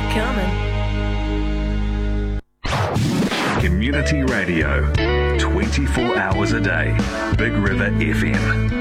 coming. Community radio, 24 hours a day. Big River FM.